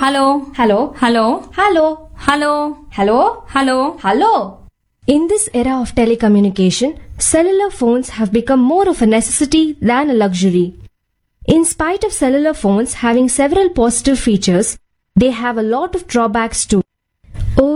Hello. Hello. Hello. Hello. Hello. Hello. Hello. Hello. In this era of telecommunication, cellular phones have become more of a necessity than a luxury. In spite of cellular phones having several positive features, they have a lot of drawbacks too.